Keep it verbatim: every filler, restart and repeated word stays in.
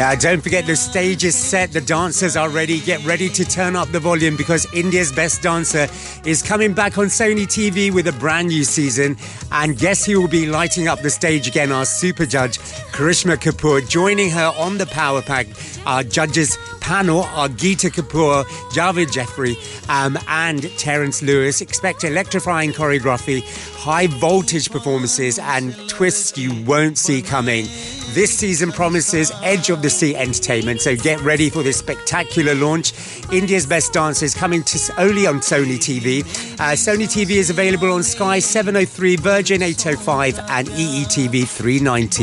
Uh, don't forget the stage is set, the dancers are ready. Get ready to turn up the volume because India's Best Dancer is coming back on Sony T V with a brand new season. And guess who will be lighting up the stage again? Our super judge, Karishma Kapoor. Joining her on the Power Pack, our judges panel are Geeta Kapoor, Javed Jeffrey um, and Terence Lewis. Expect electrifying choreography, high voltage performances and twists you won't see coming. This season promises edge of the seat entertainment, so get ready for this spectacular launch. India's Best Dancer is coming to only on Sony T V. Uh, Sony T V is available on Sky seven oh three, Virgin eight oh five and E E T V three ninety.